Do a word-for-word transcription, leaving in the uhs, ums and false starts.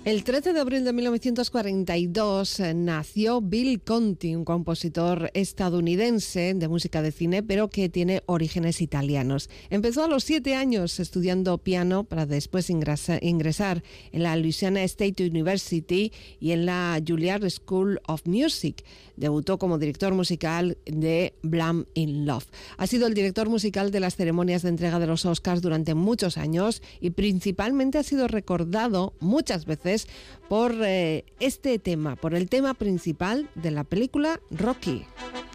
El trece de abril de mil novecientos cuarenta y dos eh, nació Bill Conti, un compositor estadounidense de música de cine, pero que tiene orígenes italianos. Empezó a los siete años estudiando piano para después ingresa, ingresar en la Louisiana State University y en la Juilliard School of Music. Debutó como director musical de Blame in Love. Ha sido el director musical de las ceremonias de entrega de los Oscars durante muchos años y principalmente ha sido recordado muchas veces por eh, este tema, por el tema principal de la película Rocky.